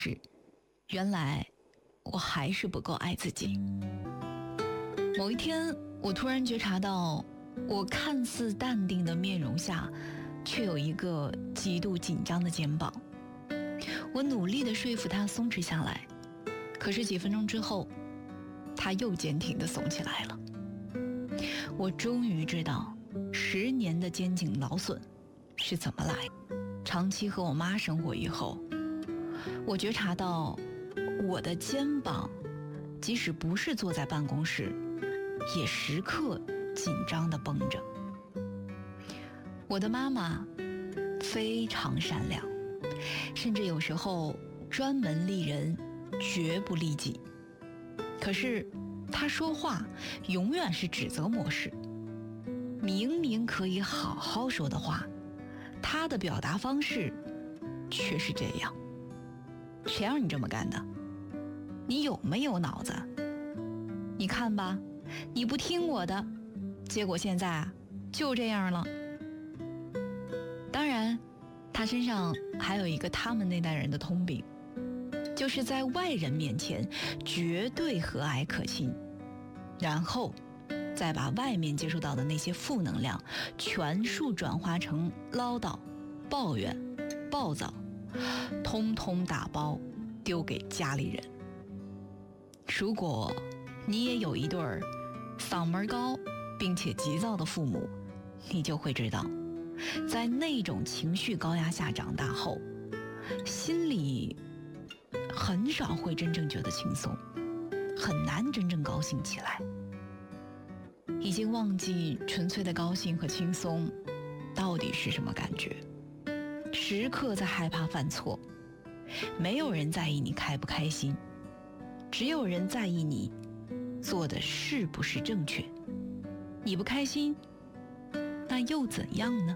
原来我还是不够爱自己。某一天，我突然觉察到，我看似淡定的面容下，却有一个极度紧张的肩膀。我努力地说服他松弛下来，可是几分钟之后，他又坚挺地耸起来了。我终于知道10年的肩颈劳损是怎么来。长期和我妈生活以后，我觉察到我的肩膀即使不是坐在办公室，也时刻紧张地绷着。我的妈妈非常善良，甚至有时候专门利人，绝不利己。可是她说话永远是指责模式，明明可以好好说的话，她的表达方式却是这样。谁让你这么干的？你有没有脑子？你看吧，你不听我的，结果现在就这样了。当然，他身上还有一个他们那代人的通病，就是在外人面前绝对和蔼可亲，然后再把外面接触到的那些负能量全数转化成唠叨、抱怨、暴躁，通通打包丢给家里人。如果你也有一对嗓门高并且急躁的父母，你就会知道，在那种情绪高压下长大后，心里很少会真正觉得轻松，很难真正高兴起来。已经忘记纯粹的高兴和轻松到底是什么感觉，时刻在害怕犯错。没有人在意你开不开心，只有人在意你做的是不是正确。你不开心，那又怎样呢？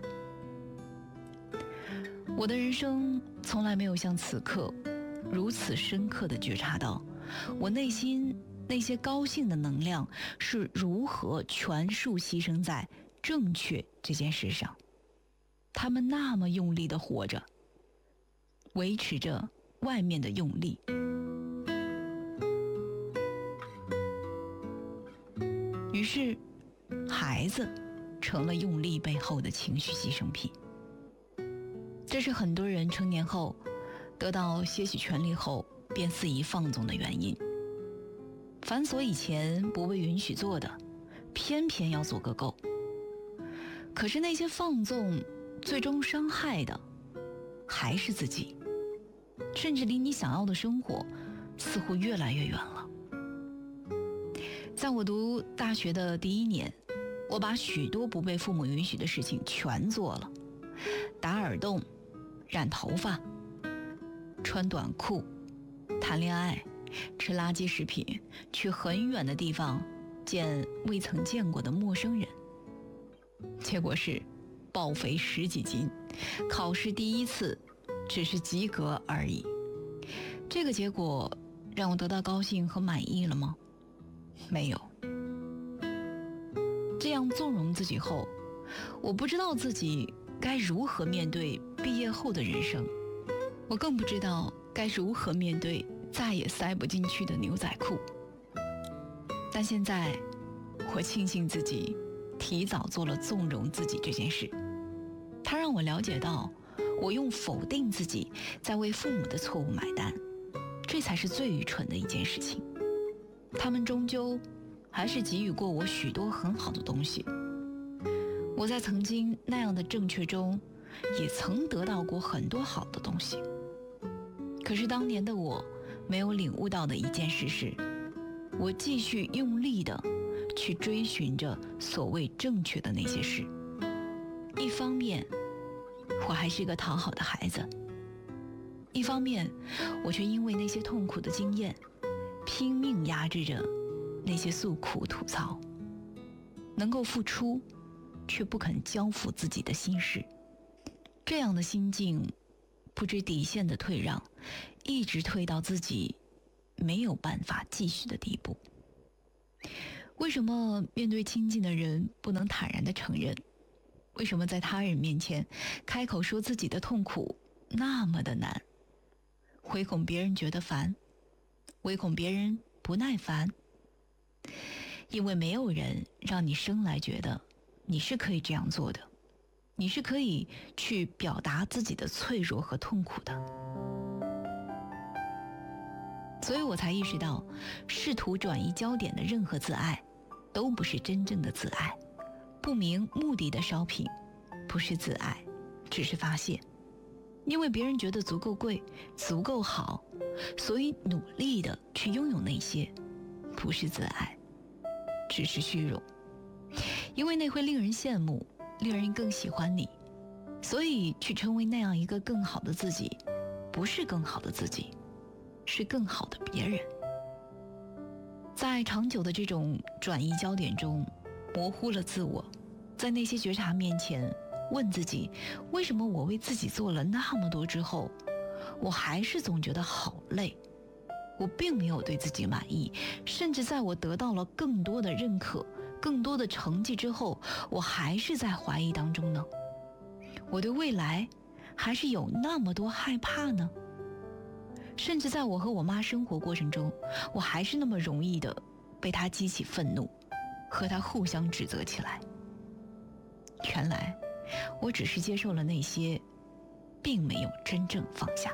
我的人生从来没有像此刻如此深刻地觉察到，我内心那些高兴的能量是如何全数牺牲在正确这件事上。他们那么用力地活着，维持着外面的用力。于是孩子成了用力背后的情绪牺牲品。这是很多人成年后得到些许权利后便肆意放纵的原因。繁琐以前不被允许做的，偏偏要做个够。可是那些放纵最终伤害的还是自己，甚至离你想要的生活似乎越来越远了。在我读大学的第1年，我把许多不被父母允许的事情全做了。打耳洞、染头发、穿短裤、谈恋爱、吃垃圾食品、去很远的地方见未曾见过的陌生人。结果是暴肥10几斤，考试第1次只是及格而已。这个结果让我得到高兴和满意了吗？没有。这样纵容自己后，我不知道自己该如何面对毕业后的人生，我更不知道该如何面对再也塞不进去的牛仔裤。但现在我庆幸自己提早做了纵容自己这件事，它让我了解到，我用否定自己在为父母的错误买单，这才是最愚蠢的一件事情。他们终究还是给予过我许多很好的东西，我在曾经那样的正确中也曾得到过很多好的东西。可是当年的我没有领悟到的一件事是，我继续用力地去追寻着所谓正确的那些事。一方面我还是个讨好的孩子，一方面我却因为那些痛苦的经验拼命压制着那些诉苦吐槽，能够付出却不肯交付自己的心事。这样的心境不知底线的退让，一直退到自己没有办法继续的地步。为什么面对亲近的人不能坦然地承认？为什么在他人面前开口说自己的痛苦那么的难？ 唯恐别人觉得烦，唯恐别人不耐烦。因为没有人让你生来觉得你是可以这样做的，你是可以去表达自己的脆弱和痛苦的。所以我才意识到，试图转移焦点的任何自爱都不是真正的自爱，不明目的的shopping不是自爱，只是发泄。因为别人觉得足够贵，足够好，所以努力的去拥有那些，不是自爱，只是虚荣。因为那会令人羡慕，令人更喜欢你，所以去成为那样一个更好的自己，不是更好的自己，是更好的别人。在长久的这种转移焦点中，模糊了自我，在那些觉察面前问自己，为什么我为自己做了那么多之后，我还是总觉得好累，我并没有对自己满意，甚至在我得到了更多的认可，更多的成绩之后，我还是在怀疑当中呢？我对未来还是有那么多害怕呢？甚至在我和我妈生活过程中，我还是那么容易的被她激起愤怒，和她互相指责起来。原来我只是接受了那些，并没有真正放下。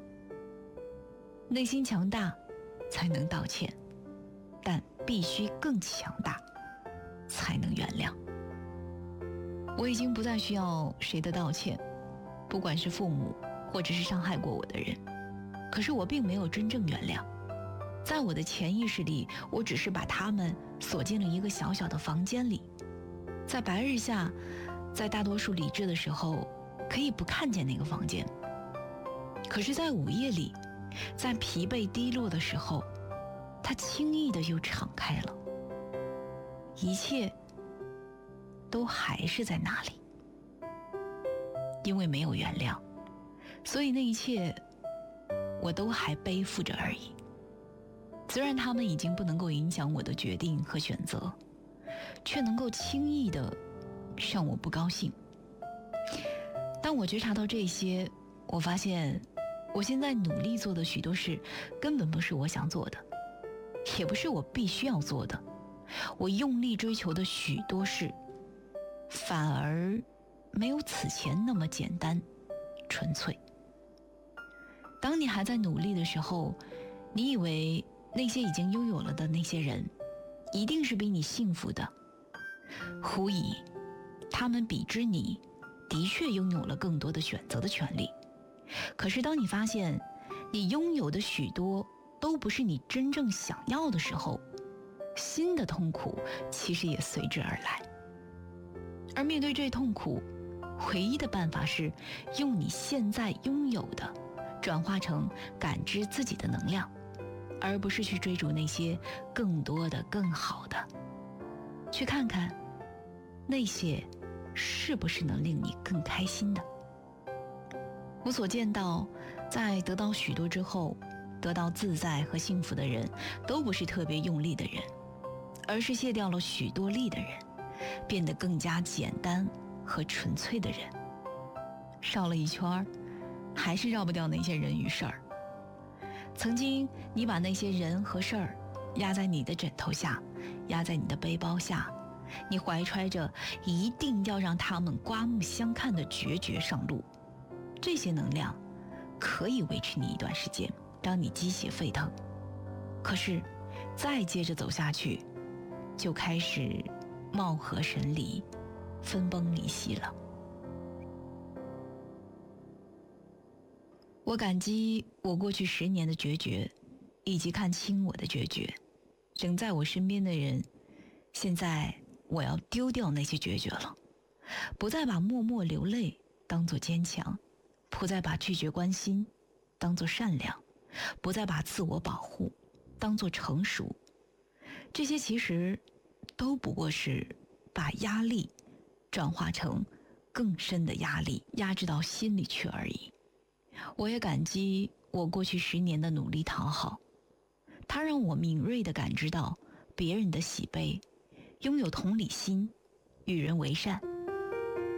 内心强大才能道歉，但必须更强大才能原谅。我已经不再需要谁的道歉，不管是父母或者是伤害过我的人，可是我并没有真正原谅。在我的潜意识里，我只是把他们锁进了一个小小的房间里，在白日下，在大多数理智的时候可以不看见那个房间，可是在午夜里，在疲惫低落的时候，它轻易的又敞开了，一切都还是在那里。因为没有原谅，所以那一切我都还背负着而已。虽然他们已经不能够影响我的决定和选择，却能够轻易的让我不高兴。当我觉察到这些，我发现我现在努力做的许多事根本不是我想做的，也不是我必须要做的。我用力追求的许多事反而没有此前那么简单纯粹。当你还在努力的时候，你以为那些已经拥有了的那些人一定是比你幸福的，狐疑他们比之你的确拥有了更多的选择的权利。可是当你发现你拥有的许多都不是你真正想要的时候，新的痛苦其实也随之而来。而面对这痛苦，唯一的办法是用你现在拥有的转化成感知自己的能量，而不是去追逐那些更多的更好的。去看看那些是不是能令你更开心的。我所见到在得到许多之后得到自在和幸福的人，都不是特别用力的人，而是卸掉了许多力的人，变得更加简单和纯粹的人。绕了一圈，还是绕不掉那些人与事儿。曾经你把那些人和事儿压在你的枕头下，压在你的背包下，你怀揣着一定要让他们刮目相看的决绝上路。这些能量可以维持你一段时间，让你鸡血沸腾，可是再接着走下去，就开始貌合神离，分崩离析了。我感激我过去10年的决绝，以及看清我的决绝。仍在我身边的人，现在我要丢掉那些决绝了，不再把默默流泪当作坚强，不再把拒绝关心当作善良，不再把自我保护当作成熟。这些其实都不过是把压力转化成更深的压力，压制到心里去而已。我也感激我过去10年的努力讨好，它让我敏锐地感知到别人的喜悲，拥有同理心，与人为善。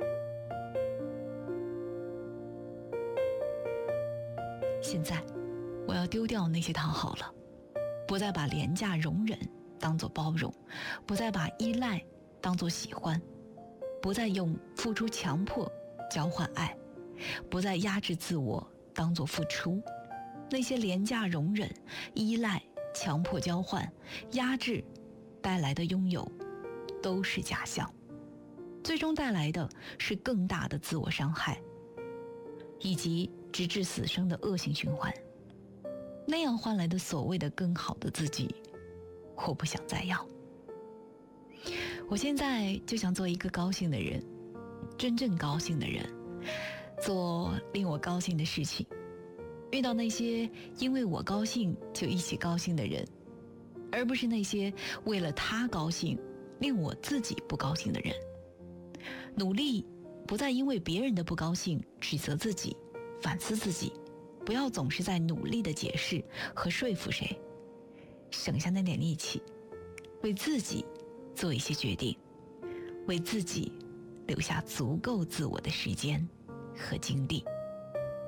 现在要丢掉那些讨好了，不再把廉价容忍当作包容，不再把依赖当作喜欢，不再用付出强迫交换爱，不再压制自我当作付出。那些廉价容忍、依赖、强迫交换、压制带来的拥有都是假象，最终带来的是更大的自我伤害，以及直至死生的恶性循环。那样换来的所谓的更好的自己，我不想再要。我现在就想做一个高兴的人，真正高兴的人，做令我高兴的事情，遇到那些因为我高兴就一起高兴的人，而不是那些为了他高兴令我自己不高兴的人。努力不再因为别人的不高兴指责自己、反思自己，不要总是在努力的解释和说服谁，省下那点力气，为自己做一些决定，为自己留下足够自我的时间和精力。